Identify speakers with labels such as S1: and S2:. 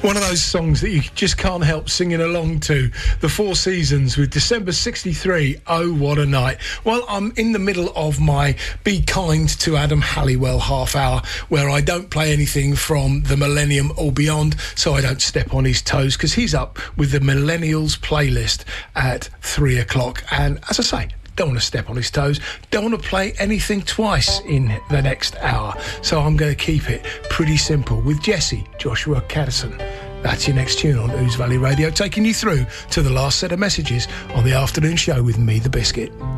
S1: One of those songs that you just can't help singing along to. The Four Seasons with December 63, Oh What a Night. Well, I'm in the middle of my Be Kind to Adam Halliwell half hour, where I don't play anything from the millennium or beyond, so I don't step on his toes, because he's up with the Millennials playlist at 3 o'clock. And as I say, don't want to step on his toes, don't want to play anything twice in the next hour. So I'm going to keep it pretty simple with Jesse Joshua Caddison. That's your next tune on Ouse Valley Radio, taking you through to the last set of messages on the afternoon show with me, the Biscuit.